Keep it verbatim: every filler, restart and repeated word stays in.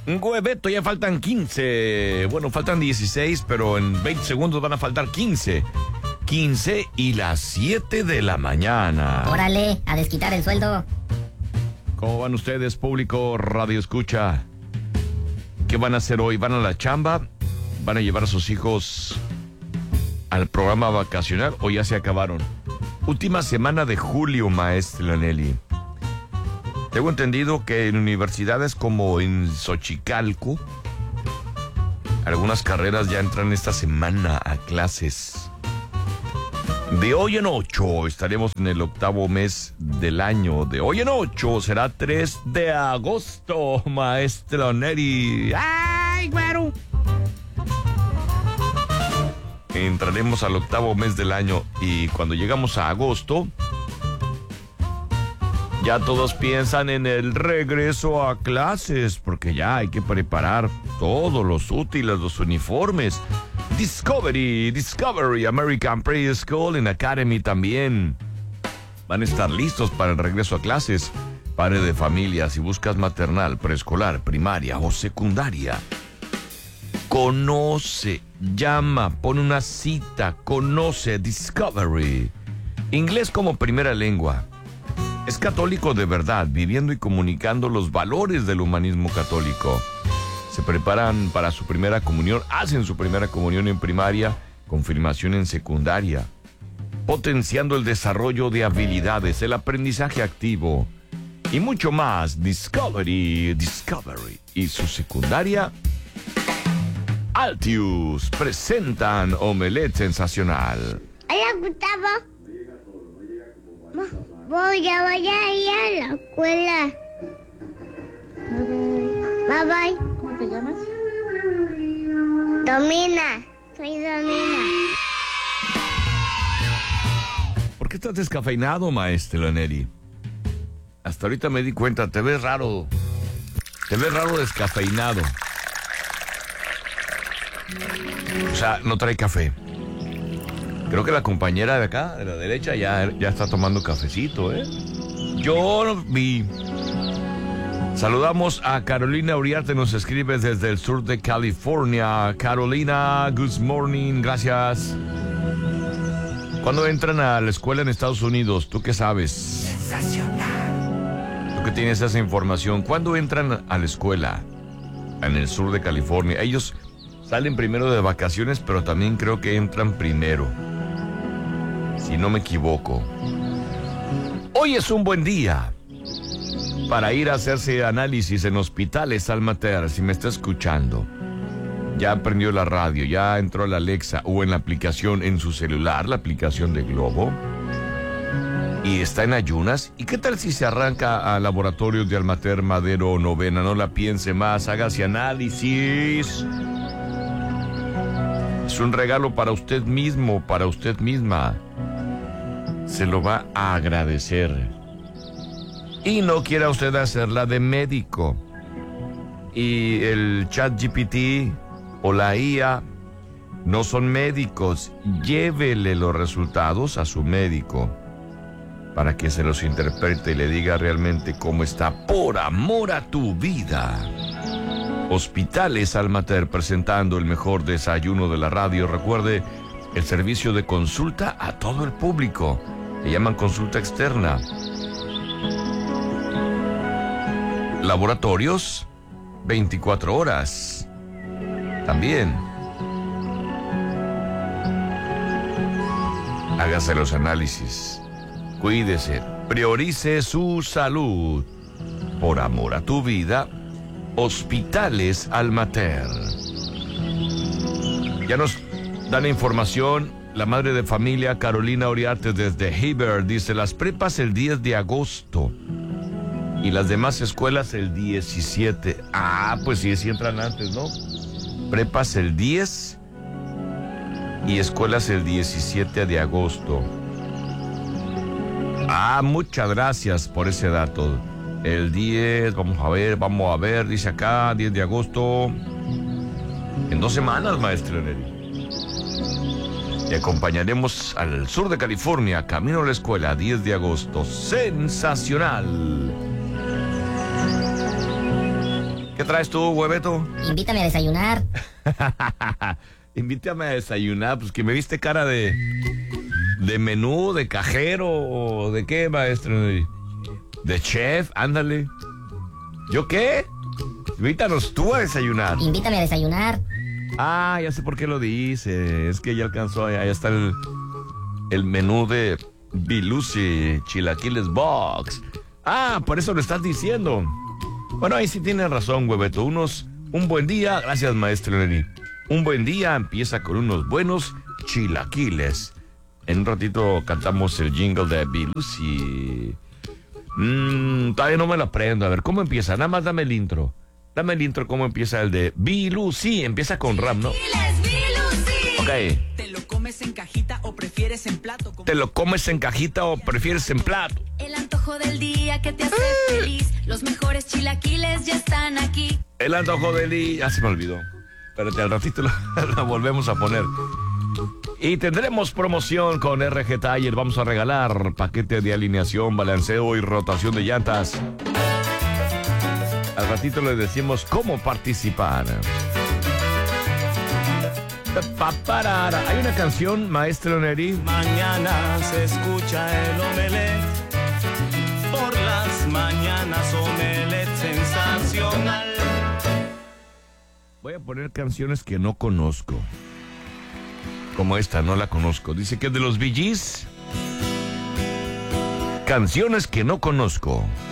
Hueveto, ya faltan quince. Bueno, faltan dieciséis, pero en veinte segundos van a faltar quince. quince y las siete de la mañana. Órale, a desquitar el sueldo. ¿Cómo van ustedes, público Radio Escucha? ¿Qué van a hacer hoy? ¿Van a la chamba? ¿Van a llevar a sus hijos al programa vacacional o ya se acabaron? Última semana de julio, maestro Leonelli. Tengo entendido que en universidades como en Xochicalco, algunas carreras ya entran esta semana a clases. De hoy en ocho estaremos en el octavo mes del año. De hoy en ocho será tres de agosto, maestro Neri. ¡Ay, güero! Entraremos al octavo mes del año y cuando llegamos a agosto, ya todos piensan en el regreso a clases, porque ya hay que preparar todos los útiles, los uniformes. Discovery, Discovery, American Preschool and Academy también van a estar listos para el regreso a clases. Padre de familia, si buscas maternal, preescolar, primaria o secundaria, conoce, llama, pone una cita, conoce Discovery. Inglés como primera lengua. Es católico de verdad, viviendo y comunicando los valores del humanismo católico. Se preparan para su primera comunión, hacen su primera comunión en primaria, confirmación en secundaria, potenciando el desarrollo de habilidades, el aprendizaje activo y mucho más. Discovery, Discovery y su secundaria, Altius, presentan Omelette Sensacional. Hola, Gustavo. Voy a, voy a ir a la escuela. Bye bye. ¿Cómo te llamas? Domina. Soy Domina. ¿Por qué estás descafeinado, maestro Leonelli? Hasta ahorita me di cuenta, te ves raro. Te ves raro descafeinado. O sea, no trae café. Creo que la compañera de acá, de la derecha, ya, ya está tomando cafecito, ¿eh? Yo no vi. Saludamos a Carolina Uriarte, nos escribe desde el sur de California. Carolina, good morning, gracias. ¿Cuándo entran a la escuela en Estados Unidos? ¿Tú qué sabes? Sensacional. ¿Tú qué tienes esa información? ¿Cuándo entran a la escuela en el sur de California? Ellos salen primero de vacaciones, pero también creo que entran primero, si no me equivoco. Hoy es un buen día para ir a hacerse análisis en hospitales Almater. Si me está escuchando, ya prendió la radio, ya entró a la Alexa o en la aplicación en su celular, la aplicación de Globo, y está en ayunas. ¿Y qué tal si se arranca a laboratorios de Almater Madero Novena? No la piense más, hágase análisis. Es un regalo para usted mismo, para usted misma. Se lo va a agradecer. Y no quiera usted hacerla de médico. Y el ChatGPT o la I A no son médicos. Llévele los resultados a su médico para que se los interprete y le diga realmente cómo está, por amor a tu vida. Hospitales Almater, presentando el mejor desayuno de la radio. Recuerde, el servicio de consulta a todo el público. Le llaman consulta externa. Laboratorios, veinticuatro horas. También. Hágase los análisis. Cuídese. Priorice su salud. Por amor a tu vida. Hospitales Almater. Ya nos dan información. La madre de familia Carolina Uriarte desde Heber dice: las prepas el diez de agosto y las demás escuelas el diecisiete. Ah, pues sí, sí entran antes, ¿no? Prepas el diez y escuelas el diecisiete de agosto. Ah, muchas gracias por ese dato. El diez, vamos a ver, vamos a ver, dice acá, diez de agosto. En dos semanas, maestro Neri. Y acompañaremos al sur de California, camino a la escuela, diez de agosto. ¡Sensacional! ¿Qué traes tú, hueveto? Invítame a desayunar. Invítame a desayunar, pues que me viste cara de... ¿De menú, de cajero o de qué, maestro? ¿De chef? Ándale. ¿Yo qué? Invítanos tú a desayunar. Invítame a desayunar. Ah, ya sé por qué lo dice. Es que ya alcanzó, ahí está el, el menú de Bilusi Chilaquiles Box. Ah, por eso lo estás diciendo. Bueno, ahí sí tienes razón, hueveto. Unos, un buen día, gracias, maestro Neri. Un buen día empieza con unos buenos chilaquiles. En un ratito cantamos el jingle de Bilusi. Mmm, todavía no me lo aprendo. A ver, ¿cómo empieza? Nada más dame el intro. Dame el intro, ¿cómo empieza el de Bilusi? Empieza con rap, ¿no? Ok. ¿Te lo comes en cajita o prefieres en plato? ¿Te lo comes en cajita o prefieres en plato? El antojo del día que te hace feliz. Los mejores chilaquiles ya están aquí. El antojo del día... Ah, se me olvidó. Espérate, al ratito lo, lo volvemos a poner. Y tendremos promoción con R G Tire. Vamos a regalar paquete de alineación, balanceo y rotación de llantas. Al ratito les decimos cómo participar. Hay una canción, maestro Neri. Mañana se escucha el omelette. Por las mañanas omelette sensacional. Voy a poner canciones que no conozco. Como esta, no la conozco. Dice que es de los Bee Gees. Canciones que no conozco.